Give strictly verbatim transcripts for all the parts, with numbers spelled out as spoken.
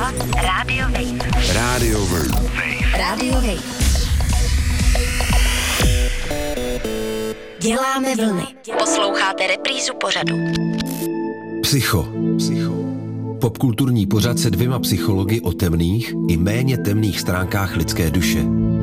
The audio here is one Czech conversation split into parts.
poslouchávat Radio Wave. Radio Wave. Radio Wave. Děláme vlny. Posloucháte reprízu pořadu. Psycho. Psycho. Popkulturní pořad se dvěma psychologi o temných i méně temných stránkách lidské duše.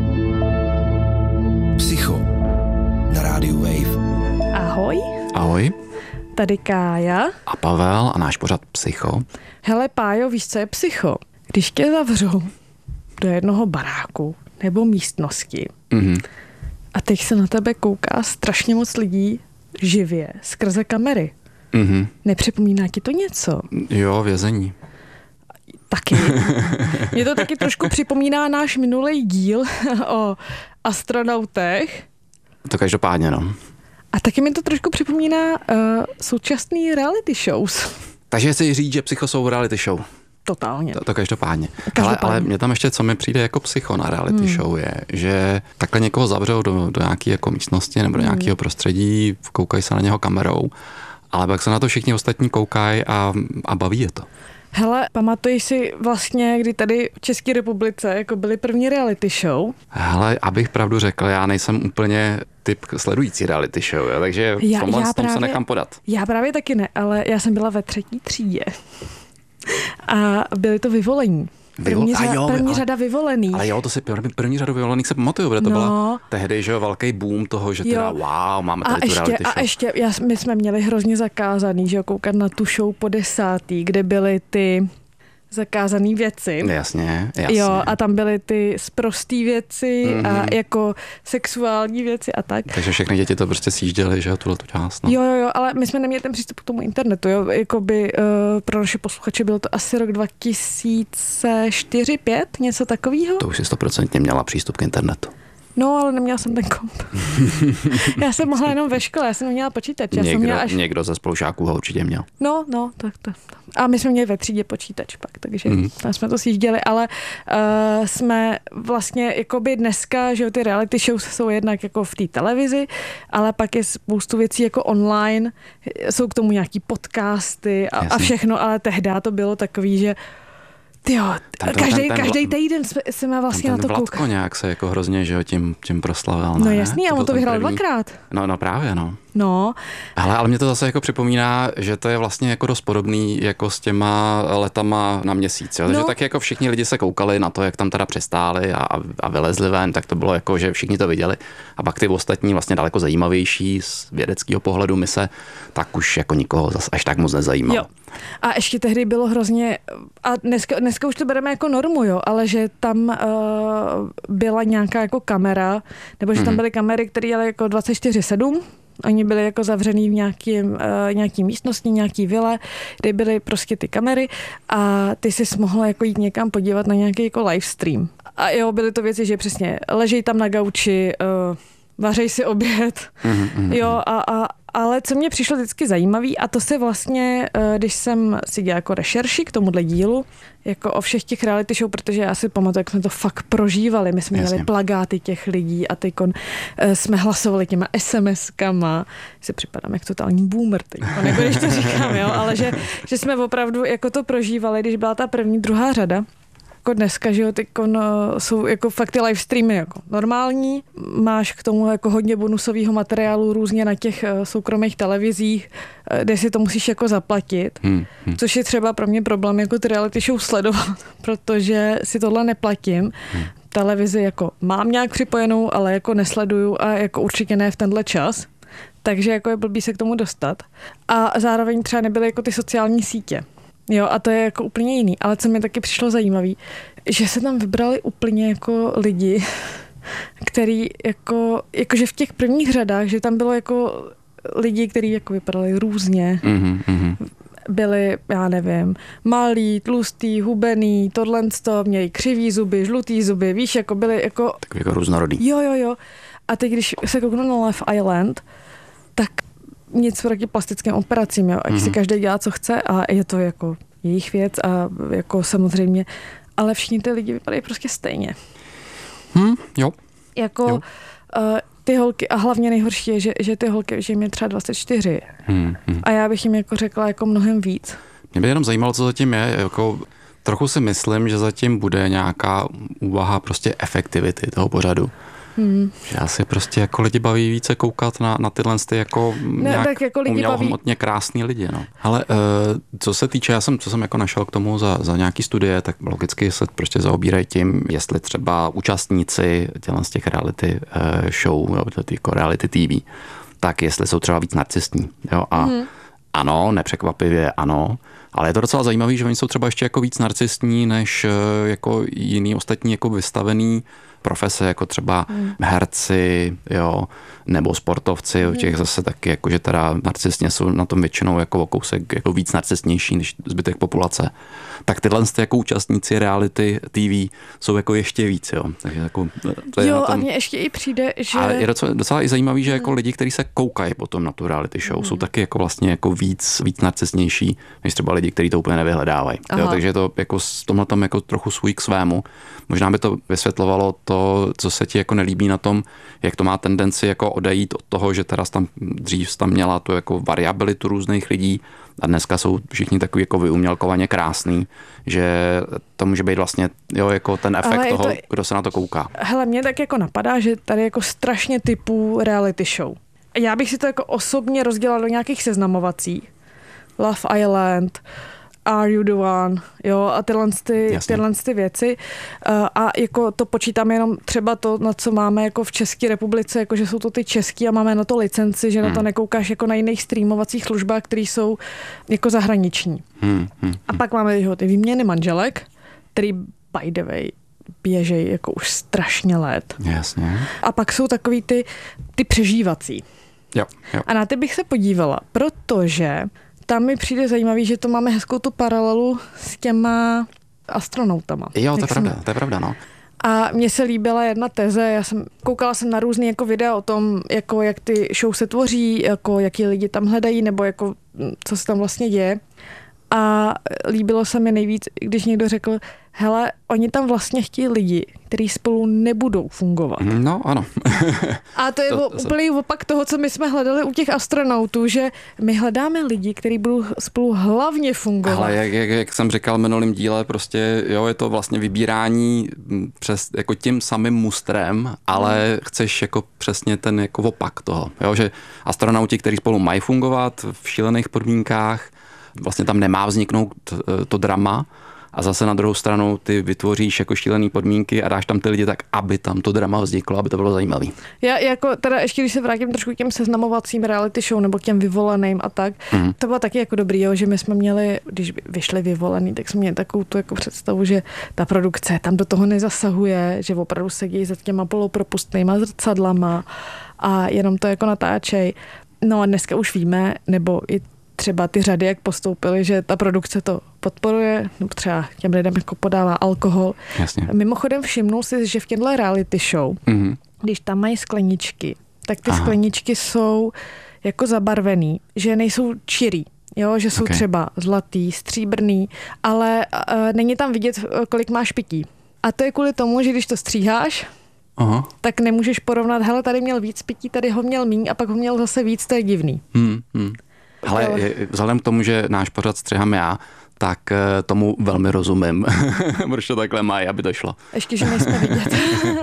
Psycho na Radio Wave. Ahoj. Ahoj. Tady Kája. A Pavel a náš pořad Psycho. Hele Pájo, víš, co je psycho? Když tě zavřou do jednoho baráku nebo místnosti Mhm. a teď se na tebe kouká strašně moc lidí živě skrze kamery. Mhm. Nepřipomíná ti to něco? Jo, vězení. Taky. Mě to taky trošku připomíná náš minulý díl o astronautech. To každopádně, no. A taky mi to trošku připomíná uh, současný reality shows. Takže chci říct, že Psycho jsou reality show. Totálně. To, to každopádně. každopádně. Ale, ale mě tam ještě, co mi přijde jako psycho na reality hmm. show je, že takhle někoho zavřou do, do nějaké jako místnosti nebo do hmm. nějakého prostředí, koukají se na něho kamerou, ale pak se na to všichni ostatní koukají a, a baví je to. Hele, pamatuješ si vlastně, kdy tady v České republice jako byly první reality show? Hele, abych pravdu řekl, já nejsem úplně typ sledující reality show, jo, takže v Já- tomhle já s tom právě- se nechám podat. Já právě taky ne, ale já jsem byla ve třetí třídě. A byly to vyvolení. První, Vyvo- a řa- jo, první ale- řada vyvolených. Ale jo, to si první, první řadu vyvolených se pamatuju, protože to No. byla tehdy, že jo, velký boom toho, že Jo. teda wow, máme A tady tu ještě, reality show. a ještě, já, my jsme měli hrozně zakázaný, že jo, koukat na tu show po desátý, kde byly ty zakázané věci. Jasně, jasně. Jo, a tam byly ty sprostý věci mm-hmm. a jako sexuální věci a tak. Takže všechny děti to prostě sjížděly, že jo, tuhle tu část. No. Jo, jo, jo, ale my jsme neměli ten přístup k tomu internetu, jo, jakoby uh, pro naše posluchače bylo to asi rok dva tisíce čtyři pět, něco takového. To už si stoprocentně měla přístup k internetu. No, ale neměla jsem ten komp. Já jsem mohla jenom ve škole, já jsem neměla počítač. Já jsem Někdo, měla až... někdo ze spolužáků ho určitě měl. No, no, tak to. A my jsme měli ve třídě počítač pak, takže Mhm. mm. tam jsme to sjížděli, ale uh, jsme vlastně jakoby dneska, že jo, ty reality shows jsou jednak jako v té televizi, ale pak je spoustu věcí jako online, jsou k tomu nějaký podcasty a, a Jasně. všechno, ale tehdy to bylo takový, že tyjo, Tam to- každý, ten- ten každý vla- týden jsme, jsme vlastně Ten na to Vlatko koukali. nějak se jako hrozně, že jo, tím, tím proslavil. No ne? jasný, a on byl to ten vyhrál první. dvakrát. No, no právě, no. No, Hele, ale mě to zase jako připomíná, že to je vlastně jako dost podobný jako s těma letama na měsíc. Jo? Takže No. tak jako všichni lidi se koukali na to, jak tam teda přistáli a, a vylezli ven, tak to bylo jako, že všichni to viděli. A pak ty ostatní vlastně daleko zajímavější z vědeckého pohledu mise, tak už jako nikoho zase až tak moc nezajímalo. jo. A ještě tehdy bylo hrozně, a dneska, dneska už to bereme jako normu, jo, ale že tam uh, byla nějaká jako kamera, nebo že tam Mhm. byly kamery, které jeli jako dvacet čtyři sedm, oni byli jako zavřený v nějakým, uh, nějaký místnosti, nějaký vile, kde byly prostě ty kamery a ty jsi mohla jako jít někam podívat na nějaký jako livestream. A jo, byly to věci, že přesně ležej tam na gauči, uh, vařej si oběd, Mhm, mhm. jo, a, a, ale co mě přišlo vždycky zajímavý, a to se vlastně, eh, když jsem si dělala jako rešerši k tomuhle dílu, jako o všech těch reality show, protože já si pamatuju, jak jsme to fakt prožívali. My jsme Jasně. měli plagáty těch lidí a teďkon eh, jsme hlasovali těma es em eskama. Si připadám jak totální boomer teďkon, jako když to říkám, jo, ale že, že jsme opravdu jako to prožívali, když byla ta první, druhá řada. Jako dneska, že jo, teďkon, uh, jsou jako fakt ty live streamy jako normální. Máš k tomu jako hodně bonusového materiálu různě na těch uh, soukromých televizích, uh, kde si to musíš jako zaplatit. Hmm, hmm. Což je třeba pro mě problém jako ty reality show sledovat, protože si tohle neplatím. Hmm. Televizi jako mám nějak připojenou, ale jako nesleduju a jako určitě ne v tenhle čas. Takže jako je blbý se k tomu dostat. A zároveň třeba nebyly jako ty sociální sítě. Jo, a to je jako úplně jiný. Ale co mi taky přišlo zajímavý, že se tam vybrali úplně jako lidi, který jako, jakože v těch prvních řadách, že tam bylo jako lidi, kteří jako vypadali různě. Mhm, mhm. Byli, já nevím, malý, tlustý, hubený, tohle to, měli křivý zuby, žlutý zuby, víš, jako byli jako... Takový jako různorodý. Jo, jo, jo. A teď, když se kouknu na Love Island, tak nic proti plastickým operacím, jo. Ať mm-hmm. si každý dělá, co chce a je to jako jejich věc a jako samozřejmě, ale všichni ty lidi vypadají prostě stejně. Hm, jo. Jako jo. Uh, ty holky, a hlavně nejhorší je, že, že ty holky, že jim je třeba dvacet čtyři Hmm, hmm. a já bych jim jako řekla jako mnohem víc. Mě by jenom zajímalo, co zatím je, jako Trochu si myslím, že zatím bude nějaká úvaha prostě efektivity toho pořadu. Hmm. Že asi prostě jako lidi baví více koukat na, na tyhle ty jako ne, nějak tak jako lidi baví... hmotně krásný lidi. No. Ale uh, co se týče, já jsem, co jsem jako našel k tomu za, za nějaký studie, tak logicky se prostě zaobírají tím, jestli třeba účastníci těchto z těch reality uh, show, jo, jako reality T V, tak jestli jsou třeba víc narcistní. Jo? A hmm. ano, nepřekvapivě ano, ale je to docela zajímavé, že oni jsou třeba ještě jako víc narcistní než uh, jako jiný ostatní jako vystavený profese, jako třeba hmm. herci, jo, nebo sportovci, hmm. těch zase taky, jakože teda narcistně jsou na tom většinou jako o kousek jako víc narcistnější než zbytek populace. Tak tyhle jako účastníci reality T V jsou jako ještě víc, jo. Takže jako, to je jo, na tom... a mně ještě i přijde, že... A je docela, docela i zajímavý, že jako hmm. lidi, kteří se koukají potom na tu reality show, hmm. jsou taky jako vlastně jako víc, víc narcistnější, než třeba lidi, kteří to úplně nevyhledávají. Jo, takže je to jako s tomhle tam jako trochu svůj k svému. Možná by to vysvětlovalo to, co se ti jako nelíbí na tom, jak to má tendenci jako odejít od toho, že teda tam dřív tam měla tu jako variabilitu různých lidí a dneska jsou všichni takový jako vyumělkovaně krásný, že to může být vlastně jo, jako ten efekt toho, to, kdo se na to kouká. Hele, mě tak jako napadá, že tady jako strašně typů reality show. Já bych si to jako osobně rozdělala do nějakých seznamovací. Love Island, Are You the One, jo, a tyhle, ty, tyhle ty věci. A jako to počítám jenom třeba to, na co máme jako v České republice, jako že jsou to ty český a máme na to licenci, že hmm. na to nekoukáš jako na jiných streamovacích službách, které jsou jako zahraniční. Hmm. Hmm. A pak máme jo, ty výměny manželek, který by the way běžej jako už strašně let. Jasně. A pak jsou takový ty, ty přežívací. Jo, jo. A na ty bych se podívala, protože tam mi přijde zajímavý, že to máme hezkou tu paralelu s těma astronautama. Jo, to je pravda, to je pravda, no. A mně se líbila jedna teze, já jsem koukala jsem na různý jako videa o tom, jako jak ty show se tvoří, jako jaký lidi tam hledají, nebo jako co se tam vlastně děje. A líbilo se mi nejvíc, když někdo řekl, hele, oni tam vlastně chtějí lidi, kteří spolu nebudou fungovat. No, ano. A to je to, úplný to... opak toho, co my jsme hledali u těch astronautů, že my hledáme lidi, kteří budou spolu hlavně fungovat. Ale jak, jak, jak jsem říkal v minulém díle, prostě jo, je to vlastně vybírání přes jako tím samým mustrem, ale hmm. chceš jako přesně ten jako opak toho. Jo, že astronauti, kteří spolu mají fungovat v šílených podmínkách, vlastně tam nemá vzniknout to drama a zase na druhou stranu ty vytvoříš jako šílený podmínky a dáš tam ty lidi tak, aby tam to drama vzniklo, aby to bylo zajímavý. Já jako teda ještě, když se vrátím trošku k těm seznamovacím reality show nebo k těm vyvoleným a tak, mm. to bylo taky jako dobrý, jo, že my jsme měli, když vyšli vyvolený, tak jsme měli takovou tu jako představu, že ta produkce tam do toho nezasahuje, že opravdu sedí za těma polopropustnýma zrcadlama a jenom to jako natáčej. No a dneska už víme, nebo i třeba ty řady, jak postoupily, že ta produkce to podporuje, nebo třeba těm lidem jako podává alkohol. Jasně. Mimochodem všimnul si, že v těchto reality show, mm-hmm. když tam mají skleničky, tak ty Aha. skleničky jsou jako zabarvený, že nejsou čirý, jo, že jsou okay. třeba zlatý, stříbrný, ale uh, není tam vidět, kolik máš pití. A to je kvůli tomu, že když to stříháš, Aha. tak nemůžeš porovnat, hele, tady měl víc pití, tady ho měl míň a pak ho měl zase víc, to je divný. Hmm, hmm. Ale vzhledem k tomu, že náš pořad střihám já, tak tomu velmi rozumím. Proč to takhle mají, aby to šlo. Ještě, že nejsme vidět.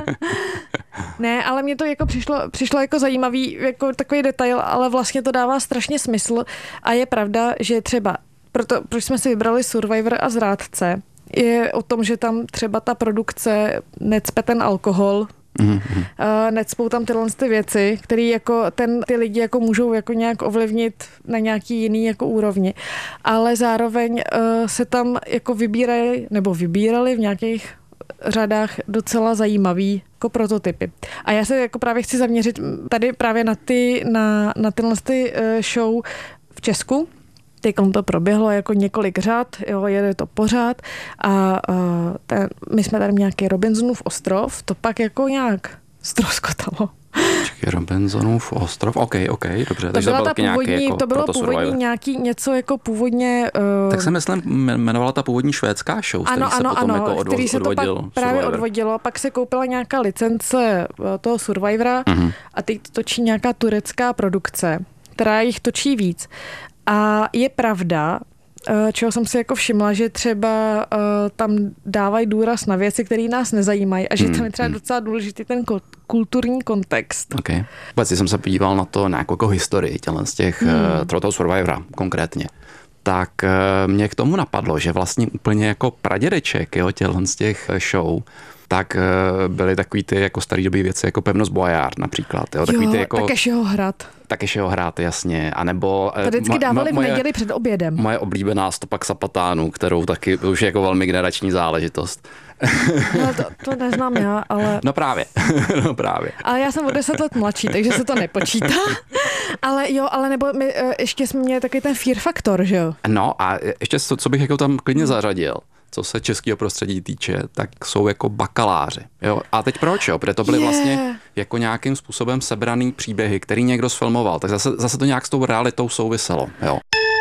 Ne, ale mně to jako přišlo, přišlo jako zajímavý, jako takový detail, ale vlastně to dává strašně smysl a je pravda, že třeba, proto, proč jsme si vybrali Survivor a Zrádce, je o tom, že tam třeba ta produkce necpe ten alkohol, Mm-hmm. Uh, necpou tam tyhle ty věci, které jako ten, ty lidi jako můžou jako nějak ovlivnit na nějaký jiný jako úrovni. Ale zároveň uh, se tam jako vybírají, nebo vybírali v nějakých řadách docela zajímavý jako prototypy. A já se jako právě chci zaměřit tady právě na ty, na, na tyhle ty uh, show v Česku. Teď to proběhlo jako několik řad, jo, jede to pořád a uh, ten, my jsme tady nějaký Robinsonův ostrov, to pak jako nějak ztroskotalo. Počkej, Robinsonův ostrov, ok, ok, dobře. To, byla ta původní, jako to bylo původní nějaký něco jako původně... Uh, tak se myslím, jmenovala ta původní švédská show, ano, který ano, se potom ano, jako odvo- který se to pak právě Survivor. odvodilo, pak se koupila nějaká licence toho Survivora uh-huh. a teď točí nějaká turecká produkce, která jich točí víc. A je pravda, čeho jsem si jako všimla, že třeba uh, tam dávají důraz na věci, které nás nezajímají a že Hmm, tam je třeba hmm. docela důležitý ten ko- kulturní kontext. Okay. Vůbec jsem se podíval na to nějakou jako historii tělen z těch, hmm. uh, toho Survivora konkrétně. Tak uh, mě k tomu napadlo, že vlastně úplně jako pradědeček, jo, tělen z těch show, tak uh, byly takový ty jako starý dobý věci, jako Pevnost Boyard například. Jo, takový jo ty jako, Takešího hrad. Takešího hrad, jasně. A nebo... To vždycky dávali ma, ma, v neděli před obědem. Moje oblíbená Stopa k Sapatánů, kterou taky už je jako velmi generační záležitost. No, to, to neznám já, ale... No právě, no právě. Ale já jsem o deset let mladší, takže se to nepočítá. Ale jo, ale nebo my, ještě jsme měli taky ten Fear Factor, že jo? No a ještě co, co bych jako tam klidně zařadil, co se českého prostředí týče, tak jsou jako bakaláři. Jo? A teď proč, jo? Protože to byly Yeah. vlastně jako nějakým způsobem sebraný příběhy, který někdo sfilmoval, tak zase, zase to nějak s tou realitou souviselo. Jo?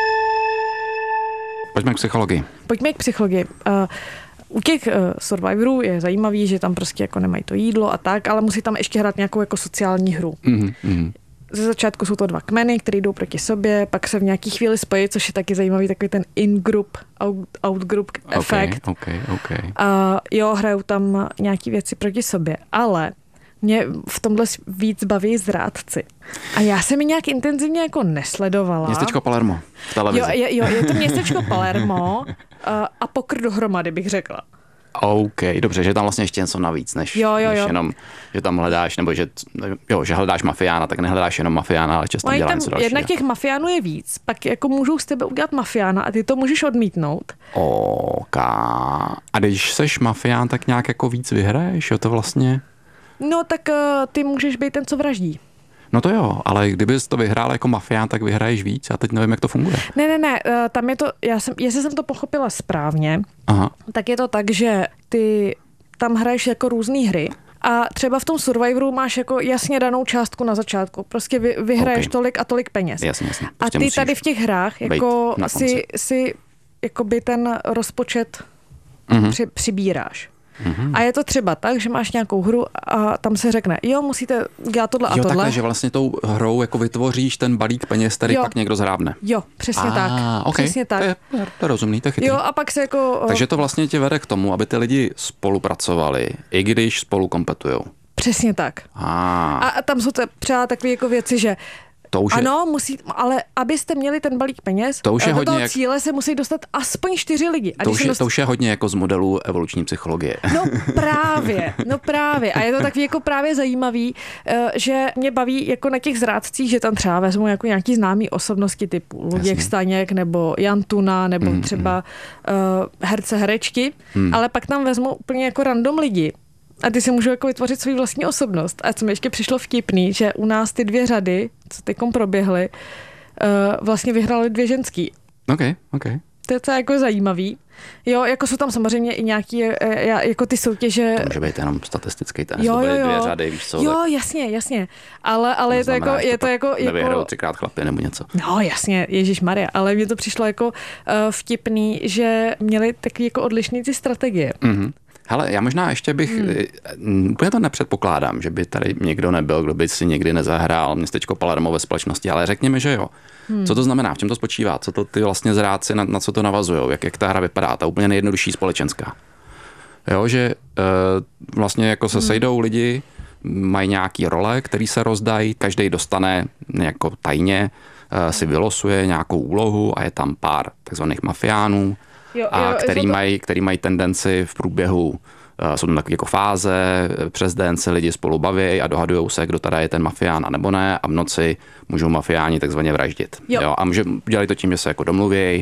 Pojďme k psychologii. Pojďme k psychologii. Uh, U těch uh, Survivorů je zajímavý, že tam prostě jako nemají to jídlo a tak, ale musí tam ještě hrát nějakou jako sociální hru. Mm, mm. Ze začátku jsou to dva kmeny, které jdou proti sobě, pak se v nějaký chvíli spojí, což je taky zajímavý, takový ten in-group, out, out-group efekt. Okay, okay, okay. A jo, hrajou tam nějaký věci proti sobě, ale mě v tomhle víc baví zrádci. A já jsem ji nějak intenzivně jako nesledovala. Městečko Palermo v televizi. Jo, je, jo, je to městečko Palermo a, a pokr dohromady, bych řekla. OK, dobře, že tam vlastně ještě něco navíc, než, jo, jo, než jo. jenom, že tam hledáš, nebo že, jo, že hledáš mafiána, tak nehledáš jenom mafiána, ale často dělá něco dalšího. Jednak těch mafiánů je víc, pak jako můžou z tebe udělat mafiána a ty to můžeš odmítnout. OK. A když seš mafián, tak nějak jako víc vyhraješ, jo, to vlastně... No tak uh, ty můžeš být ten, co vraždí. No to jo, ale kdybys to vyhrál jako mafián, tak vyhraješ víc. Já teď nevím, jak to funguje. Ne, ne, ne, uh, tam je to, já jsem, jestli jsem to pochopila správně, Aha. tak je to tak, že ty tam hraješ jako různé hry a třeba v tom Survivoru máš jako jasně danou částku na začátku. Prostě vy, vyhraješ Okay. tolik a tolik peněz. Jasně, jasně. A Prostě ty tady v těch hrách jako na konci. si, si jakoby ten rozpočet Mhm. při, přibíráš. Mhm. A je to třeba tak, že máš nějakou hru a tam se řekne, jo, musíte dělat tohle a Jo, tohle. takhle, že vlastně tou hrou jako vytvoříš ten balík peněz, který Jo. pak někdo zhrábne. Jo, přesně Ah, tak. okay. Přesně tak. To je, to je rozumný, to je chytrý. Jo, a pak se jako... Takže to vlastně tě vede k tomu, aby ty lidi spolupracovali, i když spolu kompetujou. Přesně tak. Ah, A, a tam jsou to třeba takové jako věci, že to už je, ano, musí, ale abyste měli ten balík peněz, To už je do hodně toho jak- cíle se musí dostat aspoň čtyři lidi. A to, když už se je, dost- to už je hodně jako z modelu evoluční psychologie. No právě, no právě. A je to takový jako právě zajímavý, eh, že mě baví jako na těch zrádcích, že tam třeba vezmu jako nějaký známý osobnosti typu Luděk Jasně. Staněk nebo Jan Tuna nebo Mm, třeba uh, herce, herečky, Mm. ale pak tam vezmu úplně jako random lidi. A ty si můžou jako vytvořit svou vlastní osobnost. A co mi ještě přišlo vtipný, že u nás ty dvě řady, co teďkom proběhly, uh, vlastně vyhrály dvě ženský. OK, OK. To je to jako zajímavý. Jo, jako jsou tam samozřejmě i nějaký, eh, jako ty soutěže. To může být jenom statistický tenis, Jo, to byly jo, dvě jo. řady, víš co, Jo, tak jasně, jasně. Ale, ale je to jako, neznamená, že je to pak jako, nevyhrajou jako třikrát chlapy nebo něco. no jasně, ježišmarja, ale mně to přišlo jako uh, vtipný, že měli takový jako odlišný ty strategie. Mhm. Hele, já možná ještě bych, hmm. úplně to nepředpokládám, že by tady někdo nebyl, kdo by si někdy nezahrál městečko Palermo ve společnosti, ale řekněme, že jo. Hmm. Co to znamená, v čem to spočívá, co to ty vlastně zrádci, na, na co to navazujou, jak, jak ta hra vypadá, ta úplně nejjednodušší společenská. Jo, že e, vlastně jako se hmm. sejdou lidi, mají nějaký role, který se rozdají, každý dostane jako tajně, e, si vylosuje nějakou úlohu a je tam pár takzvaných mafiánů, Jo, a jo, který, to... mají, který mají tendenci v průběhu, uh, jsou tam takové jako fáze, přes den se lidi spolu baví a dohadují se, kdo teda je ten mafián a nebo ne, a v noci můžou mafiáni takzvaně vraždit. Jo. Jo, a může, dělají to tím, že se jako domluví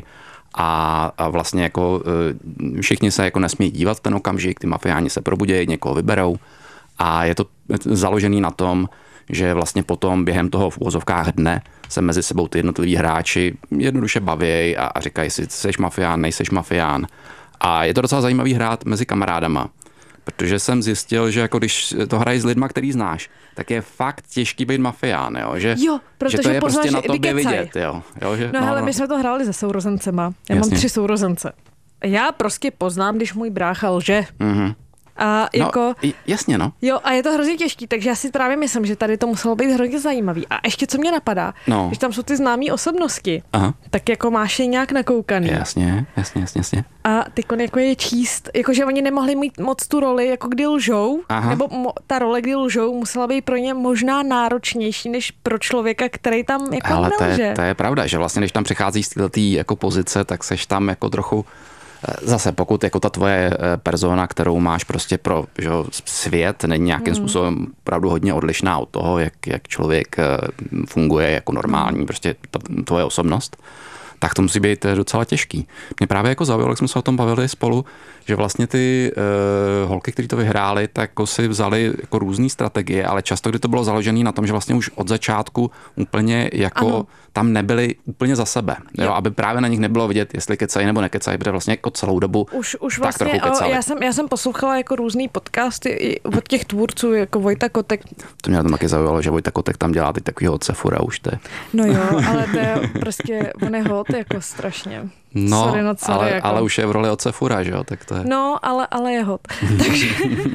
a, a vlastně jako uh, všichni se jako nesmí dívat v ten okamžik, ty mafiáni se probudějí, někoho vyberou a je to založený na tom, že vlastně potom během toho v uvozovkách dne se mezi sebou ty jednotliví hráči jednoduše baví a, a říkají si, seš mafián, nejseš mafián. A je to docela zajímavý hrát mezi kamarádama, protože jsem zjistil, že jako když to hrají s lidma, který znáš, tak je fakt těžký být mafián, jo? Že, Jo, protože že to je poznáš, prostě na že tobě vykecaj. vidět. Jo? Jo, že, No, no hele, my jsme to hráli se sourozencema. Já Jasně. mám tři sourozence. Já prostě poznám, když můj brácha lže. Mhm. A jako, no, jasně, no. Jo, a je to hrozně těžký, takže já si právě myslím, že tady to muselo být hrozně zajímavý. A ještě co mě napadá, no. když tam jsou ty známý osobnosti, Aha. tak jako máš je nějak nakoukaný. Jasně, jasně, jasně, jasně. A ty jako je číst, jakože oni nemohli mít moc tu roli, jako kdy lžou, Aha. nebo mo, ta role, kdy lžou, musela být pro ně možná náročnější, než pro člověka, který tam jako ale nelže. To je, to je pravda, že vlastně, když tam přichází z této jako pozice, tak seš tam jako trochu zase, pokud jako ta tvoje persona, kterou máš prostě pro že, svět, není nějakým hmm. způsobem opravdu hodně odlišná od toho, jak, jak člověk funguje jako normální, hmm. prostě ta tvoje osobnost, tak to musí být docela těžký. Mě právě jako zaujalo, jak jsme se o tom bavili spolu, že vlastně ty uh, holky, které to vyhrály, tak jako si vzali jako různý strategie, ale často, kdy to bylo založené na tom, že vlastně už od začátku úplně jako ano. tam nebyli úplně za sebe, jo. Jo, aby právě na nich nebylo vidět, jestli kecají nebo nekecají, protože vlastně jako celou dobu už, už tak vlastně, trochu kecali. Já jsem, já jsem poslouchala jako různý podcasty i od těch tvůrců, jako Vojta Kotek. To mě na tom taky zaujalo, že Vojta Kotek tam dělá teď takovýho otce fura už to je. No jo, ale to je prostě, on je hot jako strašně. No, sorry, no sorry, ale, jako. ale už je v roli otce fura, že jo, tak to je. No, ale, ale je hot. Takže,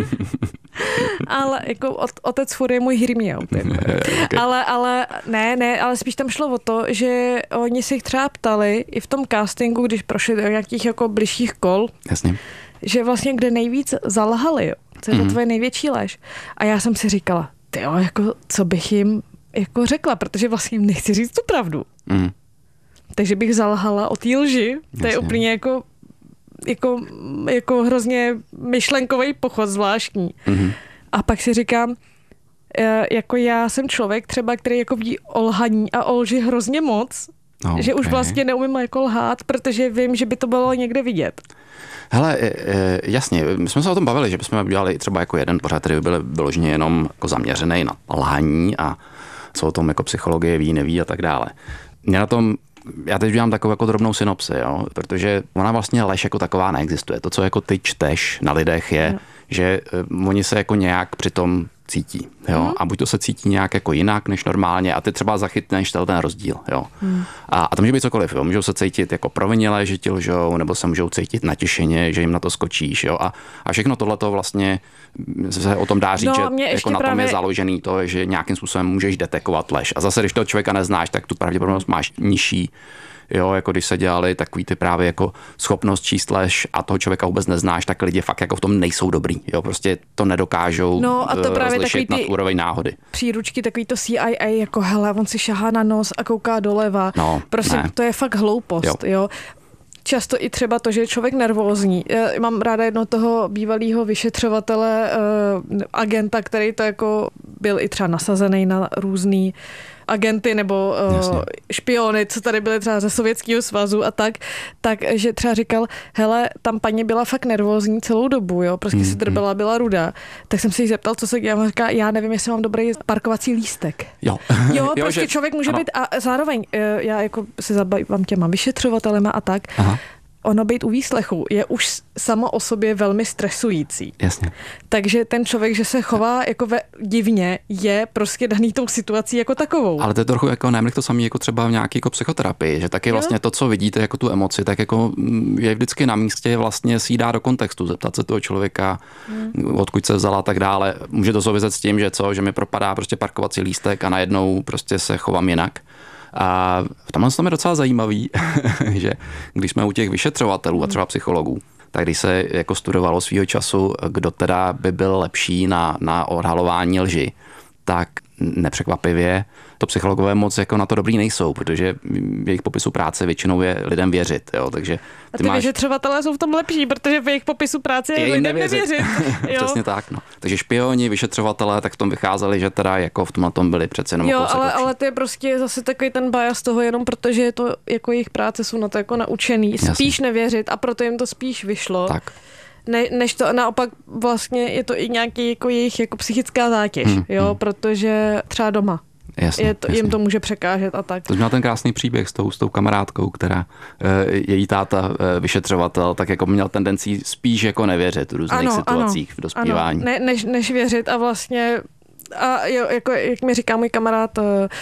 ale jako otec fur je můj Hirmiout. Jako. okay. Ale, ale ne, ne, ale spíš tam šlo o to, že oni si jich třeba ptali i v tom castingu, když prošli do nějakých jako bližších kol, Jasně. že vlastně kde nejvíc zalhali, jo, co je to mm-hmm. tvoje největší lež. A já jsem si říkala, tyjo, jako co bych jim jako řekla, protože vlastně jim nechci říct tu pravdu. Mm. Takže bych zalhala o té lži. To je úplně jako, jako, jako hrozně myšlenkový pochod zvláštní. Mm-hmm. A pak si říkám, jako já jsem člověk třeba, který jako ví o lhaní a o lži hrozně moc, okay. že už vlastně neumím jako lhát, protože vím, že by to bylo někde vidět. Hele, jasně, my jsme se o tom bavili, že bychom udělali třeba jako jeden pořad, který by byl vyloženě jenom jako zaměřený na lhaní a co o tom jako psychologie ví, neví a tak dále. Mě na tom Já teď udělám takovou jako drobnou synopsi, jo? Protože ona vlastně lež jako taková neexistuje. To, co jako ty čteš na lidech, je, no. že uh, oni se jako nějak přitom cítí. Jo? Mm. A buď to se cítí nějak jako jinak než normálně a ty třeba zachytneš ten rozdíl. Jo? Mm. A, a to může být cokoliv. Jo? Můžou se cítit jako provinile, že ti lžou, nebo se můžou cítit natěšeně, že jim na to skočíš. Jo? A, a všechno tohleto vlastně se o tom dá říct, no, že jako na tom právě je založený to, že nějakým způsobem můžeš detekovat lež. A zase, když toho člověka neznáš, tak tu pravděpodobnost máš nižší. Jo, jako když se dělali takový ty právě jako schopnost číst lež a toho člověka vůbec neznáš, tak lidi fakt jako v tom nejsou dobrý. Jo, prostě to nedokážou no, a to právě rozlišit na úroveň náhody. Příručky, takový to C I A, jako hele, on si šahá na nos a kouká doleva. No, prostě ne. To je fakt hloupost, jo. jo. Často i třeba to, že je člověk nervózní. Já mám ráda jednoho toho bývalého vyšetřovatele, uh, agenta, který to jako byl i třeba nasazený na různý agenty nebo uh, špiony, co tady byly třeba ze Sovětského svazu a tak, takže třeba říkal, hele, tam paní byla fakt nervózní celou dobu, jo, prostě mm, si drbela, byla ruda. Tak jsem se jí zeptal, co se dělá, on říká, já nevím, jestli mám dobrý parkovací lístek. Jo. Jo, jo prostě že, člověk může ano. být a zároveň, já jako se zabývám těma vyšetřovatelema a tak, aha. Ono být u výslechu je už samo o sobě velmi stresující. Jasně. Takže ten člověk, že se chová jako ve divně, je prostě daný tou situací jako takovou. Ale to je trochu jako nemlik to samé jako třeba v nějaké jako psychoterapii, že taky jo? Vlastně to, co vidíte jako tu emoci, tak jako je vždycky na místě vlastně si dá do kontextu, zeptat se toho člověka, hmm. odkud se vzala a tak dále. Může to souviset s tím, že co, že mi propadá prostě parkovací lístek a najednou prostě se chovám jinak. A v tomhle tom je docela zajímavý, že když jsme u těch vyšetřovatelů a třeba psychologů, tak když se jako studovalo svýho času, kdo teda by byl lepší na, na odhalování lži, tak nepřekvapivě to psychologové moc jako na to dobrý nejsou, protože v jejich popisu práce většinou je lidem věřit. Jo? Takže ty a ty máš... vyšetřovatelé jsou v tom lepší, protože v jejich popisu práce je, je lidem nevěřit. nevěřit. Přesně tak. No. Takže špioni, vyšetřovatelé, tak v tom vycházeli, že teda jako v tomhle tom byli přece jenom jo, kousek ale, lepší. ale to je prostě zase takový ten bias toho jenom protože je to jako jejich práce jsou na to jako naučený. Spíš Jasně. nevěřit a proto jim to spíš vyšlo. Tak. Ne, než to naopak vlastně je to i nějaký jako jejich jako psychická zátěž, hmm, jo, hmm. protože třeba doma. Jasně, je to, jasně. Jim to může překážet a tak. To měl ten krásný příběh s tou, s tou kamarádkou, která její táta vyšetřovatel, tak jako měl tendenci spíš jako nevěřit v různých ano, situacích ano, v dospívání. Ano, ne, než, než věřit a vlastně a jo, jako jak mi říká můj kamarád,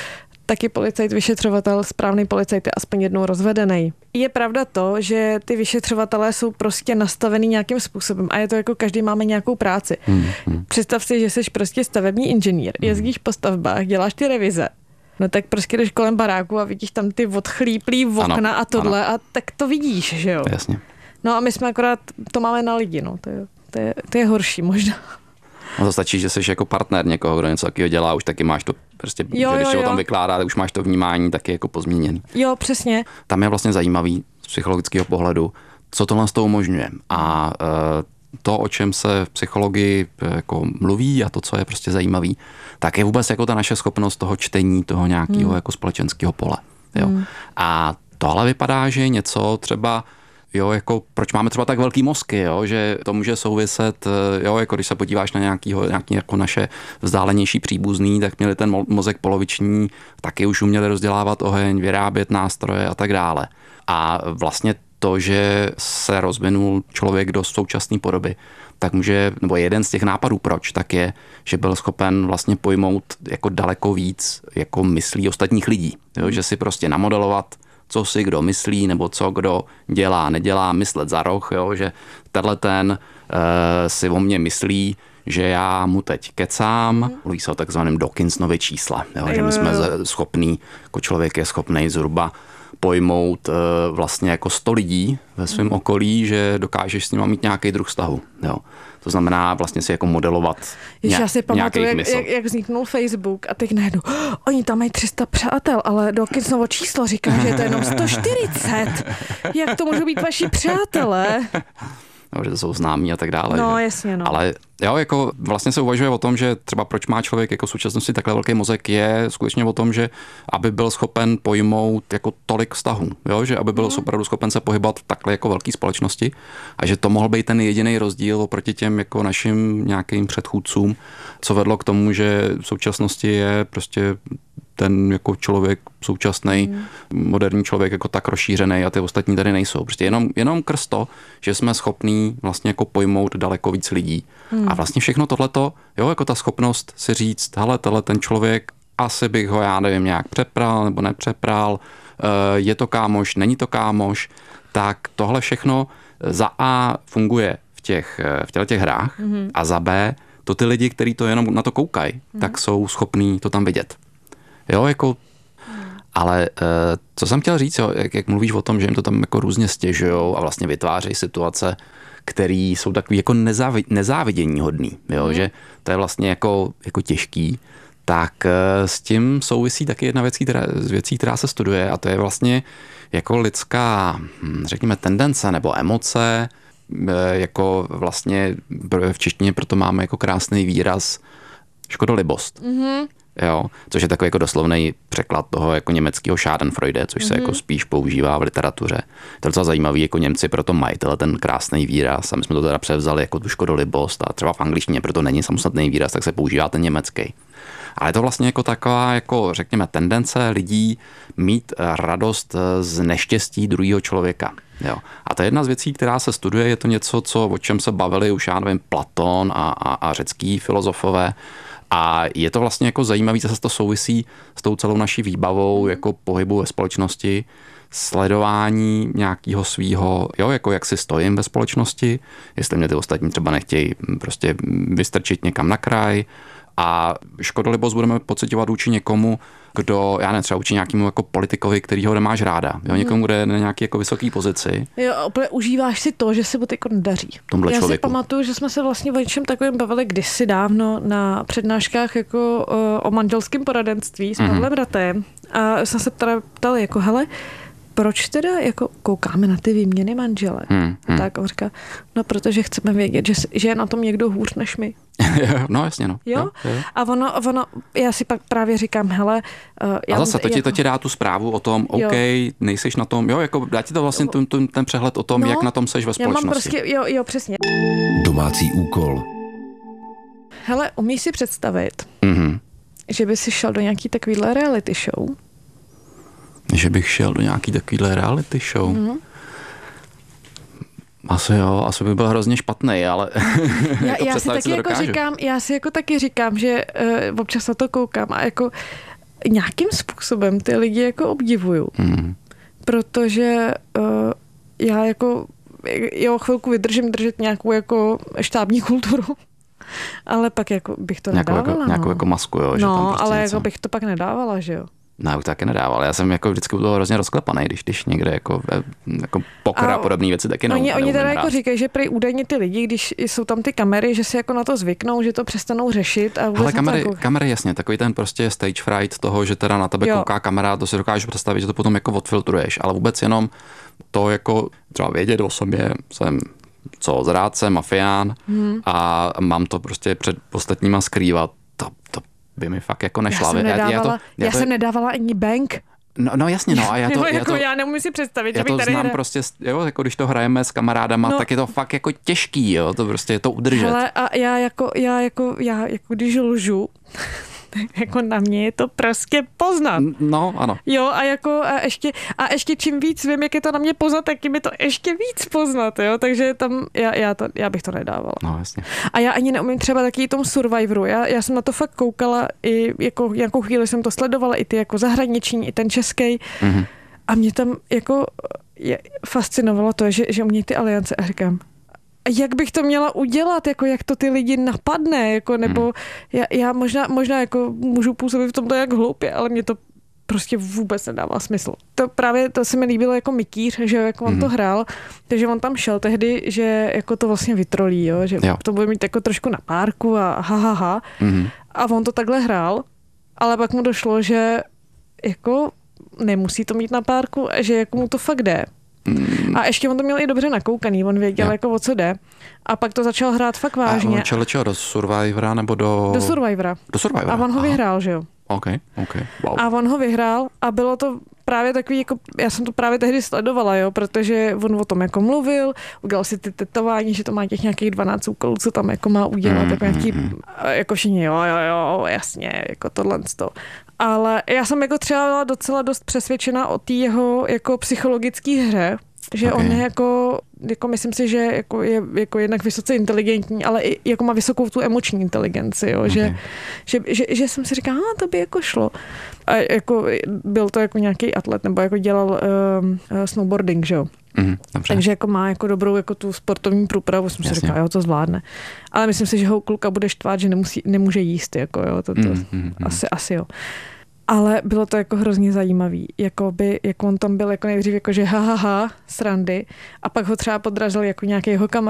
taky policajt, vyšetřovatel, správný policajt je aspoň jednou rozvedený. Je pravda to, že ty vyšetřovatelé jsou prostě nastavený nějakým způsobem a je to jako každý máme nějakou práci. Hmm, hmm. Představ si, že jsi prostě stavební inženýr, jezdíš po stavbách, děláš ty revize. No tak prostě jdeš kolem baráku a vidíš tam ty odchlíplý okna ano, a tohle ano. A tak to vidíš, že jo? Jasně. No a my jsme akorát, to máme na lidi, no, to je, to je, to je horší možná. No to stačí, že jsi jako partner někoho, kdo něco takového dělá, už taky máš to prostě, jo, když jo, o tom vykládá, tak už máš to vnímání taky jako pozměněný. Jo, přesně. Tam je vlastně zajímavý z psychologického pohledu, co tohle s tou umožňuje. A to, o čem se v psychologii jako mluví a to, co je prostě zajímavý, tak je vůbec jako ta naše schopnost toho čtení, toho nějakého hmm. jako společenského pole. Jo. Hmm. A tohle vypadá, že je něco třeba, jo, jako proč máme třeba tak velký mozky, jo, že to může souviset, jo, jako když se podíváš na nějakýho, nějaký jako naše vzdálenější příbuzný, tak měli ten mozek poloviční, taky už uměli rozdělávat oheň, vyrábět nástroje a tak dále. A vlastně to, že se rozvinul člověk do současné podoby, tak může, nebo jeden z těch nápadů proč, tak je, že byl schopen vlastně pojmout jako daleko víc jako myslí ostatních lidí. Jo? Že si prostě namodelovat, co si kdo myslí, nebo co kdo dělá, nedělá, myslet za roh, jo? Že tenhle ten uh, si o mě myslí, že já mu teď kecám, mluví se o takzvaném Dawkinsonově čísla, jo? Že my jsme schopní, jako člověk je schopný zhruba pojmout uh, vlastně jako sto lidí ve svém mm. okolí, že dokážeš s nimi mít nějaký druh vztahu. Jo. To znamená vlastně si jako modelovat Jež ně, já si pamatuju, jak, jak, jak vzniknul Facebook a teď najednou, oh, oni tam mají tři sta přátel, ale Dawkinsovo číslo říká, že je to jenom sto čtyřicet. Jak to můžou být vaši přátelé? No, že to jsou známí a tak dále. No, že? jasně, no. Ale jo, jako vlastně se uvažuje o tom, že třeba proč má člověk jako v současnosti takhle velký mozek, je skutečně o tom, že aby byl schopen pojmout jako tolik vztahů, jo, že aby byl mm. opravdu schopen se pohybovat v takhle jako velké společnosti a že to mohl být ten jediný rozdíl oproti těm jako našim nějakým předchůdcům, co vedlo k tomu, že v současnosti je prostě ten jako člověk současný, mm. moderní člověk jako tak rozšířený a ty ostatní tady nejsou. Prostě jenom, jenom krz to, že jsme schopní vlastně jako pojmout daleko víc lidí. Mm. A vlastně všechno tohleto, jo, jako ta schopnost si říct, hele, tenhle ten člověk, asi bych ho, já nevím, nějak přepral nebo nepřepral, je to kámoš, není to kámoš, tak tohle všechno za A funguje v těch, v těchto těch hrách mm. a za B, to ty lidi, kteří to jenom na to koukají, mm. tak jsou schopní to tam vidět. Jo, jako, ale co jsem chtěl říct, jo, jak, jak mluvíš o tom, že jim to tam jako různě stěžujou a vlastně vytvářejí situace, které jsou takový jako nezávi, nezávidění hodný, jo, mm. že to je vlastně jako, jako těžký, tak s tím souvisí taky jedna věc, která, z věcí, která se studuje a to je vlastně jako lidská, řekněme, tendence nebo emoce, jako vlastně v češtině proto máme jako krásný výraz škodolibost. Mm-hmm. Jo, což je takový jako doslovný překlad toho jako německého Schadenfreude, což mm-hmm. se jako spíš používá v literatuře. To je docela zajímavý, jako Němci proto mají ten krásný výraz a my jsme to teda převzali jako tu škodolibost a třeba v angličtině proto není samostatný výraz, tak se používá ten německý. Ale je to vlastně jako taková, jako řekněme, tendence lidí mít radost z neštěstí druhého člověka. Jo. A to je jedna z věcí, která se studuje, je to něco, co, o čem se bavili už, já nevím, Platón a, a, a řecký filozofové. A je to vlastně jako zajímavý, zase to souvisí s tou celou naší výbavou jako pohybu ve společnosti, sledování nějakého svýho, jo, jako jak si stojím ve společnosti, jestli mě ty ostatní třeba nechtějí prostě vystrčit někam na kraj. A škodolibost budeme pociťovat vůči někomu, kdo, já nevím, třeba vůči nějakému jako politikovi, kterýho nemáš ráda. Jo, někomu, kdo je na nějaké jako vysoké pozici. Jo, úplně užíváš si to, že se mu teď daří. Tomhle já člověku. Si pamatuju, že jsme se vlastně o něčem takovým bavili kdysi dávno na přednáškách jako uh, o manželském poradenství s mm-hmm. Pavlem Ratem. A jsme se teda ptali, jako hele, proč teda jako koukáme na ty výměny manžele? Hmm, hmm. Tak on říká, no protože chceme vědět, že, že je na tom někdo hůř než my. No jasně, no. Jo? Jo, jo. A ono, ono, já si pak právě říkám, hele... Uh, já a zase, to ti, jako... to ti dá tu zprávu o tom, OK, jo. nejseš na tom, jo, jako dá ti to vlastně ten, ten, ten přehled o tom, no, jak na tom seš ve společnosti. Já mám prostě, jo, jo, přesně. Domácí úkol. Hele, umíš si představit, mm-hmm. že by si šel do nějaký takovýhle reality show? Že bych šel do nějaký takovýhle reality show? Mm-hmm. Asi jo, asi by byl hrozně špatný, ale já, jako já si taky jako říkám, já si jako taky říkám, že uh, občas na to koukám a jako nějakým způsobem ty lidi jako obdivuju. Hmm. Protože uh, já jako jo, chvilku vydržím držet nějakou jako štábní kulturu, ale pak jako bych to nějakou nedávala. Jako, no. Nějakou jako masku, jo. Že no, tam prostě ale něco... jako bych to pak nedávala, že jo. Ne, už taky nedával. Já jsem jako vždycky byl hrozně rozklepaný, když, když někde jako, jako pokra a podobné věci taky neumím. Oni, oni teda jako říkají, že prý údajně ty lidi, když jsou tam ty kamery, že si jako na to zvyknou, že to přestanou řešit. A ale kamery, jako... kamery jasně, takový ten prostě stage fright toho, že teda na tebe jo. kouká kamera, to si dokážu představit, že to potom jako odfiltruješ, ale vůbec jenom to jako třeba vědět o sobě, jsem co, zrádce, mafián hmm. a mám to prostě před ostatníma skrývat, to, to by mi fakt jako nešla. Já jsem nedávala, já, to, já, já to, jsem nedávala ani bank. No, no jasně, no a já to... no, já, jako to já nemůžu si představit, já že bych to tady znám hra... prostě, jo, jako když to hrajeme s kamarádama, no, tak je to fakt jako těžký, jo, to prostě je to udržet. Hele, a já jako, já jako, já jako když lžu, jako na mě je to prostě poznat. No, ano. Jo, a jako a ještě, a ještě čím víc vím, jak je to na mě poznat, tak je mi to ještě víc poznat, jo, takže tam, já, já, to, já bych to nedávala. No, jasně. A já ani neumím třeba taky tomu Survivoru, já, já jsem na to fakt koukala, i jako nějakou chvíli jsem to sledovala, i ty jako zahraniční, i ten český. Mm-hmm. A mě tam jako je, fascinovalo to, že, že umějí ty aliance a říkám, jak bych to měla udělat, jako jak to ty lidi napadne, jako, nebo hmm. já, já možná, možná jako můžu působit v tomto jak hloupě, ale mě to prostě vůbec nedává smysl. To právě to se mi líbilo jako Mikýř, že jako on hmm. to hrál, takže on tam šel tehdy, že jako to vlastně vytrolí, jo, že jo. to bude mít jako trošku na párku a ha, ha, ha. Hmm. A on to takhle hrál, ale pak mu došlo, že jako nemusí to mít na párku a že jako mu to fakt jde. Mm. A ještě on to měl i dobře nakoukaný, on věděl, jo. jako o co jde. A pak to začal hrát fakt vážně. A on čel do Survivora nebo do... Do Survivora. Do Survivora. A on ho Aha. vyhrál, že jo. OK, OK, wow. A on ho vyhrál a bylo to právě takový, jako, já jsem to právě tehdy sledovala, jo, protože on o tom jako mluvil, udělal si ty tetování, že to má těch nějakých dvanáct úkolů, co tam jako má udělat, mm, jako nějaký, mm, jako všichni, jo, jo, jo, jasně, jako tohle to. Ale já jsem jako třeba byla docela dost přesvědčena o té jeho jako psychologické hře, že okay. on je jako, jako myslím si, že jako je jako jednak vysoce inteligentní, ale i jako má vysokou tu emoční inteligenci, jo, okay. že, že, že, že jsem si říkala, to by jako šlo. A jako byl to jako nějaký atlet, nebo jako dělal um, snowboarding, že jo. Mm, takže jako má jako dobrou jako tu sportovní průpravu, jsem si říkala, jo, to zvládne. Ale myslím si, že ho kluka bude štvát, že nemusí, nemůže jíst, jako jo, to, to mm, mm, asi, asi jo. Ale bylo to jako hrozně zajímavý, jako by, jak on tam byl jako nejdřív jako, že ha, ha, ha, srandy, a pak ho třeba podrazil jako nějaký jeho kamarád,